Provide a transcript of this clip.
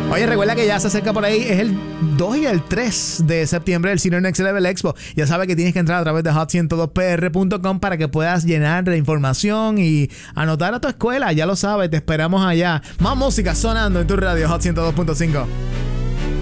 Oye, recuerda que ya se acerca por ahí, es el 2 y el 3 de septiembre el Senior Next Level Expo. Ya sabes que tienes que entrar a través de hot102pr.com para que puedas llenar de información y anotar a tu escuela. Ya lo sabes, te esperamos allá. Más música sonando en tu radio Hot 102.5.